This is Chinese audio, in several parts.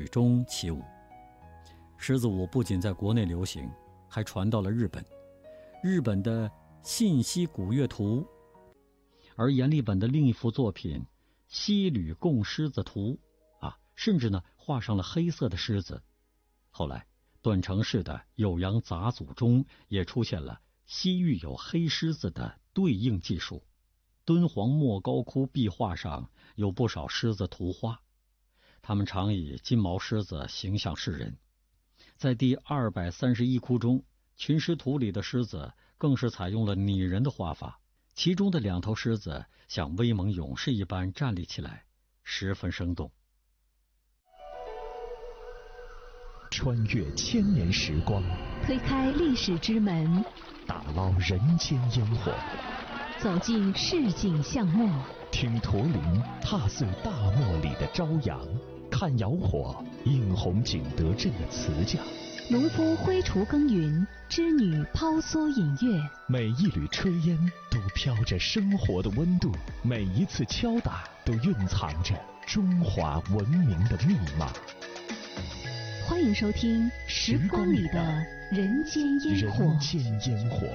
中起舞。狮子舞不仅在国内流行，还传到了日本。日本的信息古乐图，而阎立本的另一幅作品《西吕贡狮子图》甚至画上了黑色的狮子。后来段成式的《酉阳杂俎》中也出现了西域有黑狮子的对应技术。敦煌莫高窟壁画上有不少狮子图画，他们常以金毛狮子形象示人。在第231窟中，群狮图里的狮子更是采用了拟人的画法，其中的2头狮子像威猛勇士一般站立起来，十分生动。 穿越千年时光， 推开历史之门， 打捞人间烟火， 走进市井巷陌， 听驼铃踏碎大漠里的朝阳，看窑火映红景德镇的瓷匠， 农夫挥锄耕耘，织女抛梭饮月。 每一缕炊烟都飘着生活的温度，每一次敲打都蕴藏着中华文明的密码。 欢迎收听《时光里的人间烟火》。 人间烟火。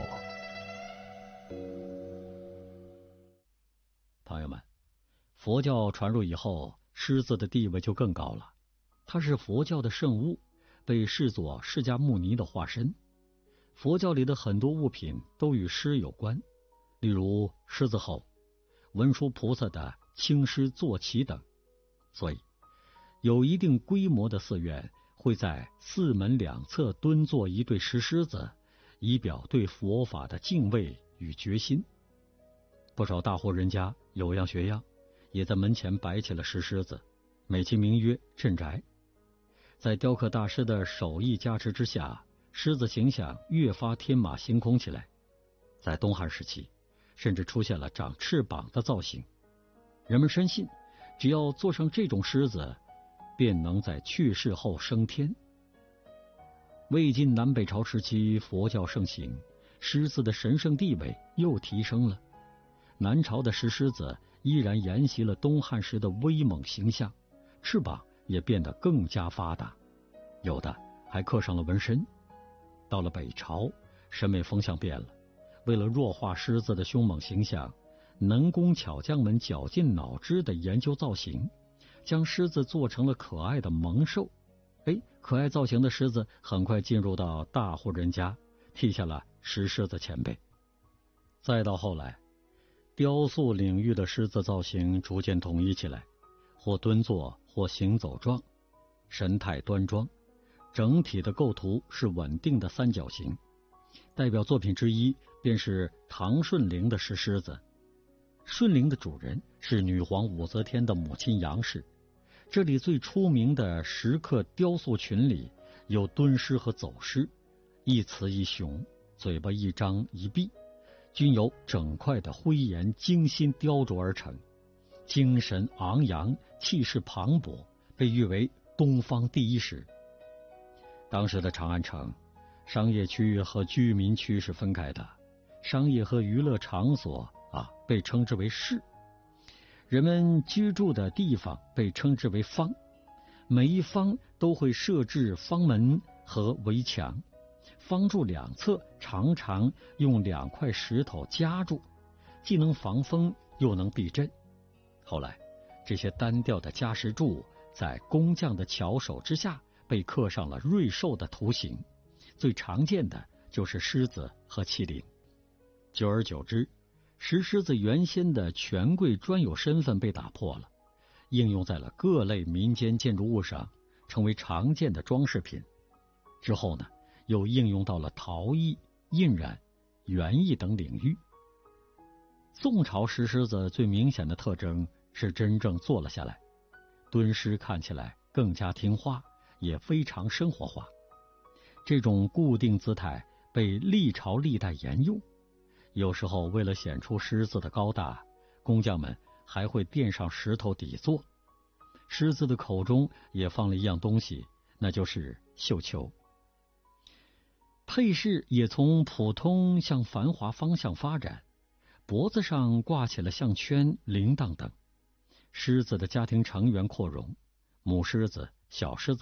朋友们，佛教传入以后，狮子的地位就更高了。它是佛教的圣物，被视作释迦牟尼的化身。佛教里的很多物品都与狮有关，例如狮子吼、文殊菩萨的青狮坐骑等。所以有一定规模的寺院会在寺门两侧蹲坐一对石狮子，以表对佛法的敬畏与决心。不少大户人家有样学样，也在门前摆起了石狮子，美其名曰镇宅。在雕刻大师的手艺加持之下，狮子形象越发天马行空起来。在东汉时期，甚至出现了长翅膀的造型。人们深信，只要坐上这种狮子，便能在去世后升天。魏晋南北朝时期，佛教盛行，狮子的神圣地位又提升了。南朝的石狮子依然沿袭了东汉时的威猛形象，翅膀也变得更加发达，有的还刻上了纹身。到了北朝，审美风向变了，为了弱化狮子的凶猛形象，能工巧匠们绞尽脑汁地研究造型，将狮子做成了可爱的萌兽。可爱造型的狮子很快进入到大户人家，替下了石狮子前辈。再到后来，雕塑领域的狮子造型逐渐统一起来，或蹲坐，或行走状，神态端庄，整体的构图是稳定的三角形。代表作品之一便是唐顺陵的石狮子。顺陵的主人是女皇武则天的母亲杨氏。这里最出名的石刻雕塑群里有蹲狮和走狮，一雌一雄，嘴巴一张一闭，均由整块的灰岩精心雕琢而成，精神昂扬，气势磅礴，被誉为东方第一石。当时的长安城，商业区和居民区是分开的，商业和娱乐场所被称之为市，人们居住的地方被称之为坊，每一坊都会设置坊门和围墙，坊柱两侧常常用2块石头夹住，既能防风又能避震。后来这些单调的夹石柱在工匠的巧手之下被刻上了瑞兽的图形，最常见的就是狮子和麒麟。久而久之，石狮子原先的权贵专有身份被打破了，应用在了各类民间建筑物上，成为常见的装饰品。之后呢，又应用到了陶艺、印染、园艺等领域。宋朝石狮子最明显的特征是真正坐了下来，蹲狮看起来更加听话，也非常生活化。这种固定姿态被历朝历代沿用。有时候为了显出狮子的高大，工匠们还会垫上石头底座。狮子的口中也放了一样东西，那就是绣球。配饰也从普通向繁华方向发展，脖子上挂起了项圈、铃铛等。狮子的家庭成员扩容，母狮子、小狮子